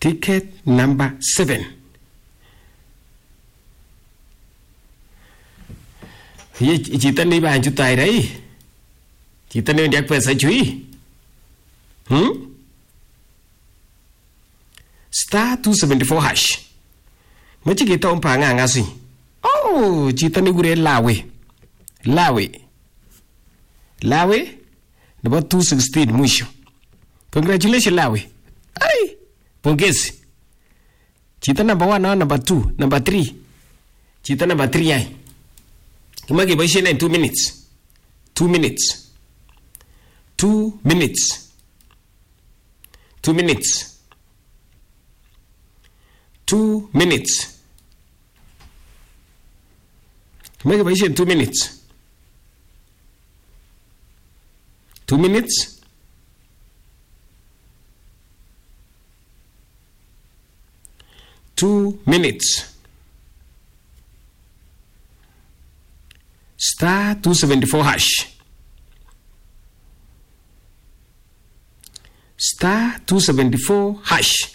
Ticket number 7. Chito ni ba chutai đấy. Chito ni ndiak pesa chui. Star 274 hash. Machi kita umpa ngasi. Oh, chito ni gure lawe. Number 216 mwisho. Congratulations Lawe. Ai, pongezi. Chita number 1 na number 2, number 3. Chita number 3 ai. Kimagi baishe na 2 minutes. 2 minutes. 2 minutes. 2 minutes. 2 minutes. Kimagi baishe 2 minutes. 2 minutes. Star 274 hash. Star 274 hash.